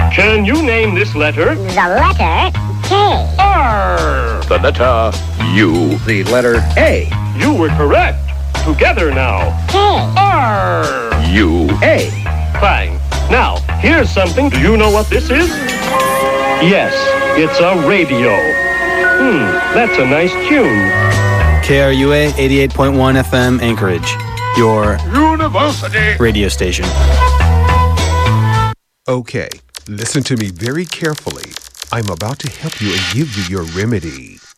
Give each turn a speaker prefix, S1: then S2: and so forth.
S1: Can you name this letter?
S2: The letter K.
S1: R.
S3: The letter U.
S4: The letter A.
S1: You were correct. Together now.
S2: K.
S1: R.
S3: U.
S4: A.
S1: Fine. Now, here's something. Do you know what this is? Yes, it's a radio. That's a nice tune.
S5: KRUA 88.1 FM Anchorage, your
S3: University
S5: radio station.
S6: Okay, listen to me very carefully. I'm about to help you and give you your remedy.